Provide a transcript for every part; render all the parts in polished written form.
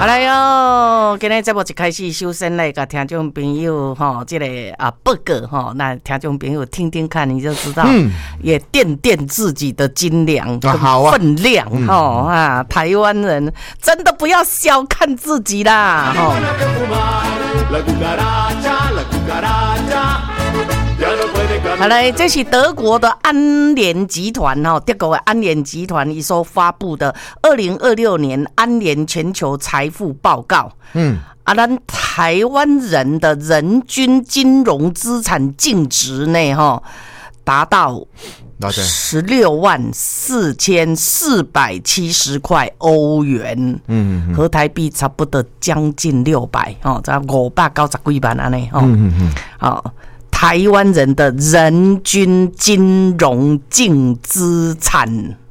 好来哟，今天节目一开始，首先来给听众朋友这个报告那听众朋友听听看，你就知道，也垫垫自己的斤两跟分量台湾人真的不要小看自己啦好来，这是德国的安联集团德国的安联集团一所发布的2026年安联全球财富报告。咱台湾人的人均金融资产净值呢，达到16.4470块欧元，和台币差不多将近600这590几万安尼台湾人的人均金融净资产，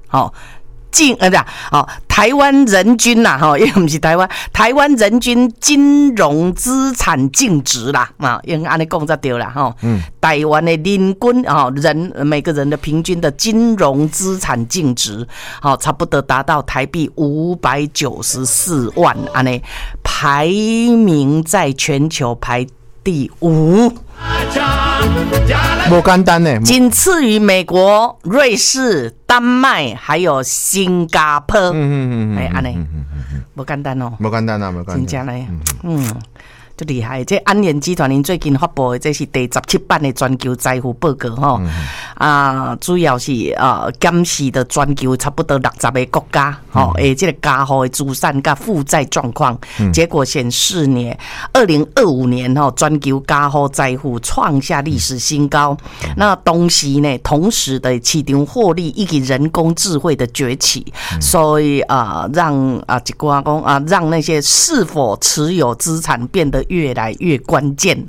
台湾人均因为不是台湾人均金融资产净值啦，用安尼讲才对啦台湾的人均每个人的平均的金融资产净值差不多达到台币594万安尼，排名在全球排第5。 不简单呢， 仅次于美国、瑞士、丹麦还有新加坡。安尼，不简单哦， 不简单啊，不简单， 真正嘞，就厉害。这安联集团因最近发布的这是第17版的全球财富报告主要是检视的全球差不多60个国家这个家户的资产跟负债状况，结果显示呢，2025年全球家户财富创下历史新高。那同时的市场获利以及人工智慧的崛起，所以让让那些是否持有资产变得越来越关键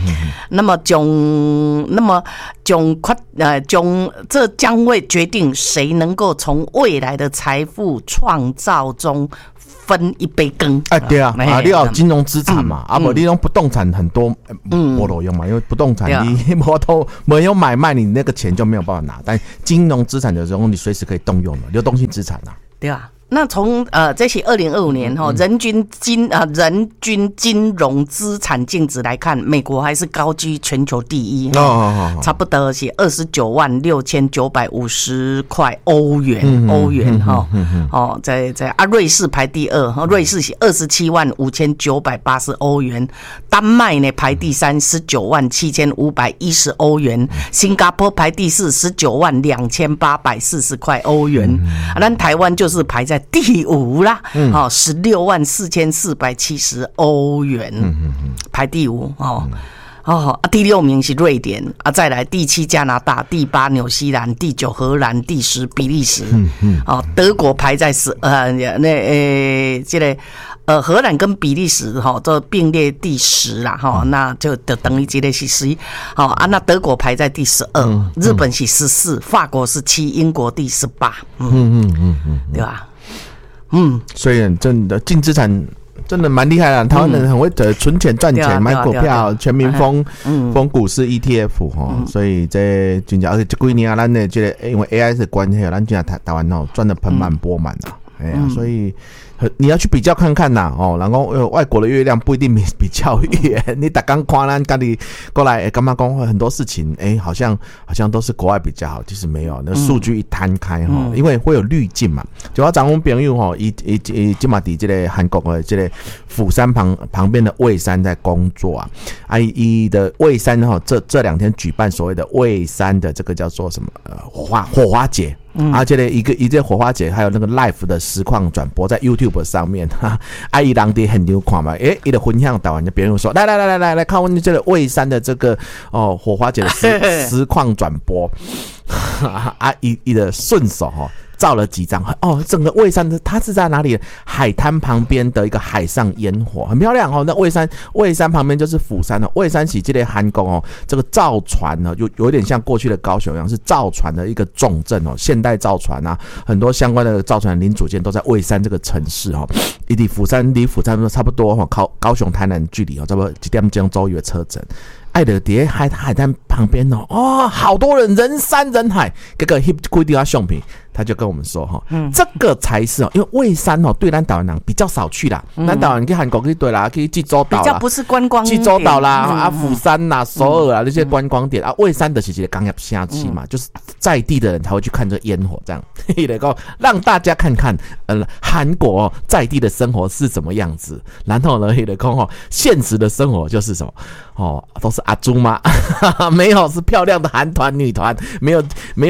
这将会决定谁能够从未来的财富创造中分一杯羹。 对啊，你要金融资产嘛，不你用不动产很多没路用嘛，因为不动产你没有买卖，你那个钱就没有办法拿。但金融资产的时候，你随时可以动用的流动性资产对啊。那从这是2025年人均金融资产净值来看，美国还是高居全球第一差不多是296950块欧元在瑞士排第2，瑞士是275980欧元，丹麦呢排第3 197510欧元，新加坡排第4 192840块欧元咱台湾就是排在第5啦，164470欧元排第5第6名是瑞典再来第7加拿大，第8纽西兰，第9荷兰，第10比利时德国排在这个荷兰跟比利时这并列第10啦那就等于这个是11那德国排在第12，日本是14，法国是7，英国第18对吧？ 所以真的净资产真的蛮厉害的，台湾人很会存钱赚钱，买股票，全民封股市 ETF 所以这真正而且这几年咱的这个因为 AI 的关系，咱真的台湾赚得盆满钵满所以你要去比较看看然后外国的月亮不一定比较远，你每天看咱家里过来干嘛讲很多事情好像都是国外比较好，其实没有，那数据一摊开因为会有滤镜嘛。就我找我朋友伊现在在这个韩国的这个釜山旁边的蔚山在工作伊的蔚山这2天举办所谓的蔚山的这个叫做什么火花节这个一个火花节还有那个 live 的实况转播在 YouTube 上面伊人在现场看嘛伊的分享台湾的别人说来看我们这个蔚山的这个火花节的实况转播伊的顺手照了几张整个蔚山的它是在哪里？海滩旁边的一个海上烟火，很漂亮那蔚山旁边就是釜山蔚山是这个韩国这个造船有点像过去的高雄一样，是造船的一个重镇现代造船很多相关的造船零组件都在蔚山这个城市离釜山差不多高雄台南距离差不多1点钟左右的车程。爱的在海滩旁边好多人人山人海，结果翕几张相片， 他就跟我们说哈，这个才是因为蔚山对咱台湾人比较少去啦，咱台湾人去韩国去对啦，去济州岛啦， 比较不是观光济州岛啦，釜山啦、首尔啊那些观光点啊，蔚山的其实工业城市嘛，就是在地的人才会去看这烟火这样，让大家看看韩国在地的生活是怎么样子，然后呢，现实的生活就是什么都是阿朱妈，没有是漂亮的韩团女团，没有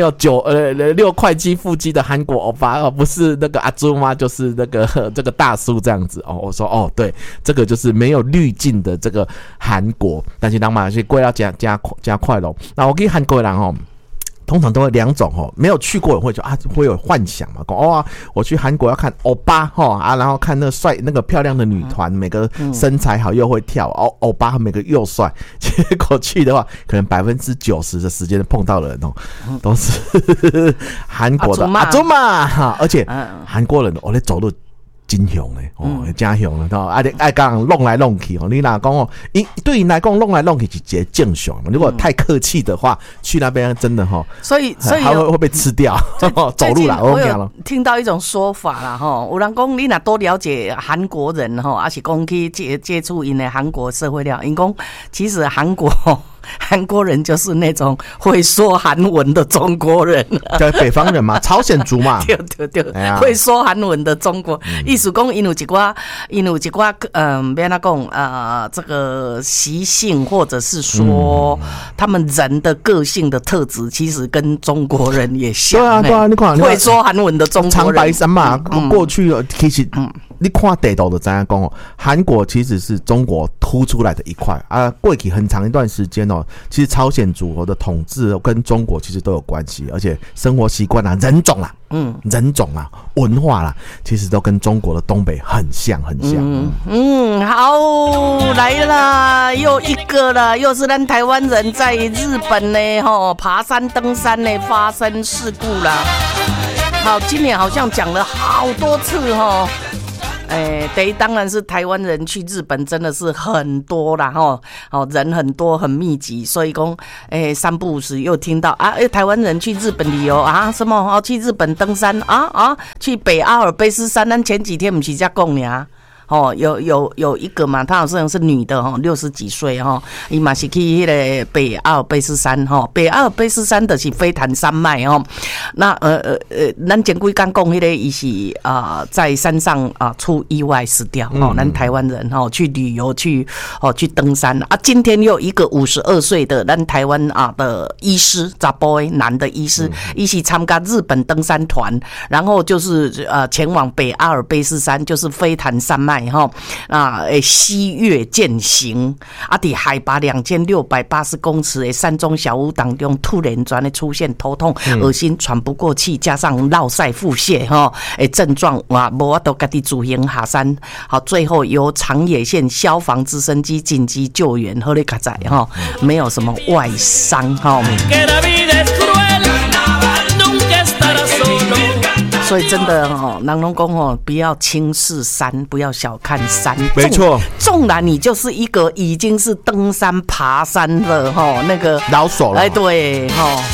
6块肌腹肌的韩国欧巴不是那个阿朱妈，就是这个大叔这样子我说对，这个就是没有滤镜的这个韩国，但是当嘛是贵要加快咯。那我给韩国人通常都会2种没有去过人会会有幻想嘛，我去韩国要看欧巴然后看那个漂亮的女团，每个身材好又会跳欧巴每个又帅，结果去的话可能90%的时间碰到的人都是韩国的阿祖嘛而且韩国人在走路真凶嘞真凶嘞爱讲弄来弄去你哪讲对你来讲弄来弄去是一个正常，如果太客气的话，去那边真的所以还会被吃掉走路啦。 我有听到一种说法啦有人讲你若多了解韩国人还是讲去接触因的韩国社会了，因讲其实韩国人就是那种会说韩文的中国人， 对，北方人嘛，朝鲜族嘛， 对，会说韩文的中国，意思讲因有一寡别那讲这个习性，或者是说他们人的个性的特质，其实跟中国人也像。 对啊，你看会说韩文的中国人， 长白山嘛，过去其实你看地图就知道讲韩国其实是中国突出来的一块过去很长一段时间其实朝鲜族的统治跟中国其实都有关系，而且生活习惯人种啦，文化啦，其实都跟中国的东北很像。 好，来啦，又一个了，又是咱台湾人在日本呢，爬山登山呢发生事故啦。好，今年好像讲了好多次第一当然是台湾人去日本真的是很多啦人很多很密集，所以说三不五时又听到台湾人去日本旅游什么去日本登山去北阿尔卑斯山，咱前几天不是在讲呢有一个嘛，她好像是女的60几岁她嘛是去那个北阿尔卑斯山北阿尔卑斯山就是飞弹山脉那咱前几天讲那个伊是在山上出意外死掉咱台湾人去旅游去登山今天又一个52岁的咱台湾的医师，查甫的男的医师，一起参加日本登山团，然后就是前往北阿尔卑斯山，就是飞弹山脉西岳健行在海拔2680公尺的山中小屋当中，突然间出现头痛、恶心、喘不过气，加上落晒、腹泻症状没法度自己自行下山。好，最后由长野县消防直升机紧急救援，好哩卡仔没有什么外伤所以真的人都说不要轻视山，不要小看山。 没错， 纵然你就是一个已经是登山爬山的那个老手了。 对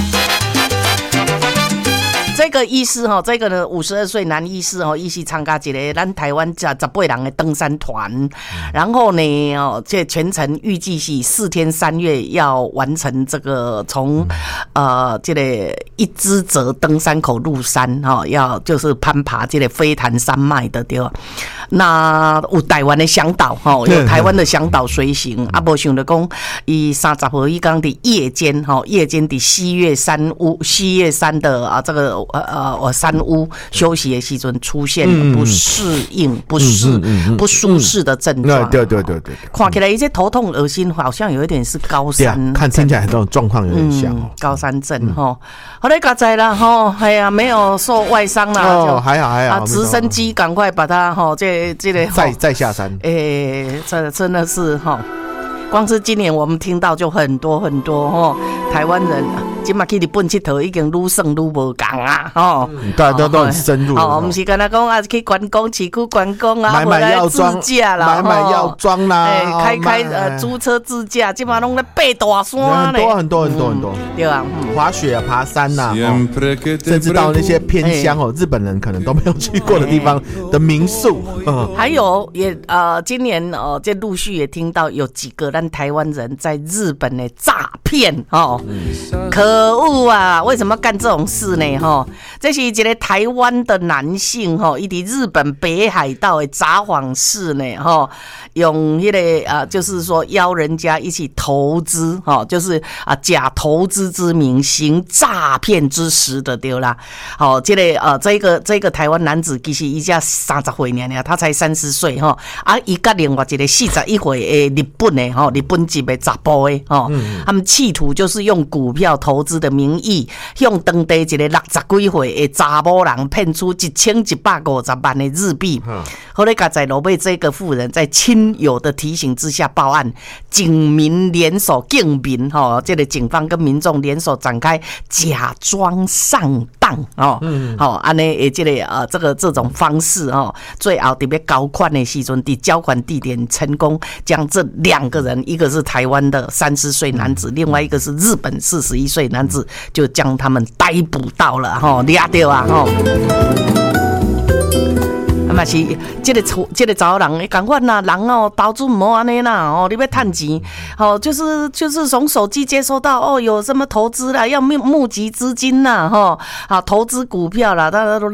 这个医师这个呢52岁男医师伊是参加一个咱台湾18人的登山团，然后呢这全程预计是4天3夜要完成这个从这个一之泽登山口入山要就是攀爬这个飞弹山脉的对吧？那有台湾的向导有台湾的向导随行没想到讲伊30号伊讲的夜间的西岳山的这个山屋休息的时阵出现不适应、不舒适的症状。 对， 看起来一些头痛、恶心，好像有一点是高山。 看听起来这种状况有点像高山症好嘞，嘎仔啦没有受外伤啦还好直升机赶快把它这个再下山。 这真的是光是今年我们听到就很多台湾人今嘛去日本佚佗，已经愈算愈无共啊！吼， 大家都很深入。 哦，不是跟他讲啊，去观光市区观光啊， 买药妆啦，买药妆啦， 开租车自驾，今嘛拢在爬大山嘞， 很多， 对啊， 滑雪啊，爬山呐，甚至到那些偏乡日本人可能都没有去过的地方的民宿。 还有也今年这陆续也听到有几个咱台湾人在日本的诈骗可恶啊！为什么干这种事呢？这是一个台湾的男性他在日本北海道的札幌市呢用就是说邀人家一起投资就是假投资之名行诈骗之实的对啦。这个台湾男子其实伊才30岁尔，他才30岁伊甲另外一个41岁的日本的日本籍的查甫的他们企图就是用股票投资的名义，向当地一个60几岁的查某人骗出1150万的日币。后来在罗贝这个妇人在亲友的提醒之下报案，警民联手这个警方跟民众联手展开假装上当安尼这种方式最后特别高款的时阵，在交款地点成功将这2个人，一个是台湾的30岁男子，另外一个是日本41岁男子，就将他们逮捕到了抓到啊嘛是这个查某人赶快啦，人投资唔好安尼啦你要赚钱就是从手机接收到有什么投资啦，要募集资金啦投资股票啦，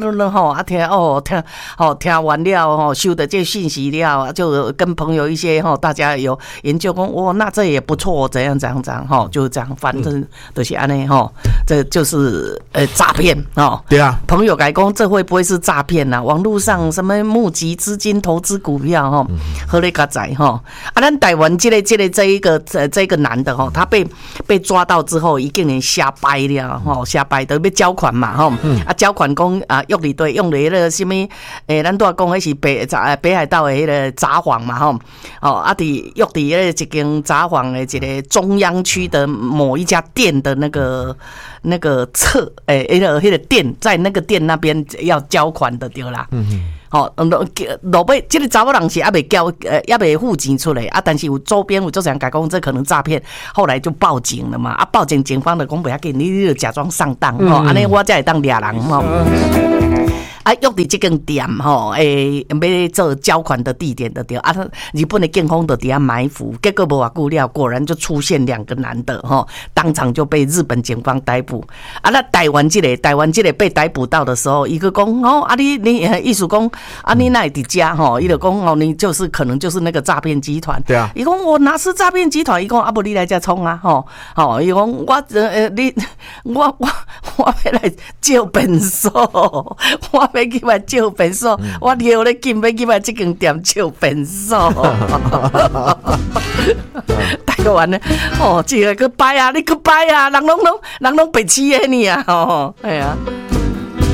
听完了收的这信息了，就跟朋友一些大家有研究讲那这也不错，怎样就这样，反正就是安尼这就是诈骗对啊， 朋友改讲这会不会是诈骗啊？网络上什么募集资金投资股票何里个仔咱台湾这个男的他被抓到之后，已经瞎掰了瞎掰都要缴款嘛缴款讲用你对用你那个什么咱都讲那是北海道的那个札幌嘛伫用伫那一间札幌的一个中央区的某一家店的那个侧那个店，在那个店那边要缴款的对啦。落尾这个查某人是还没付钱出来但是有周边有做人讲这可能诈骗，后来就报警了嘛报警，警方就讲不要紧，你就假装上当安尼我才会当抓人约伫这间店要做缴款的地点的对日本的警方就在埋伏，结果无偌久了，果然就出现2个男的当场就被日本警方逮捕那台湾这个被逮捕到的时候，一个讲你意思讲你哪会伫家伊就讲你就是可能就是那个诈骗集团， 对啊， 伊讲我哪是诈骗集团，伊讲不你来这冲啊伊讲我要来借便所，我要去买借便所，我留咧金要去买这间店借便所。台湾呢，这个去摆啊，你去摆啊，人拢白痴的你啊，哎呀。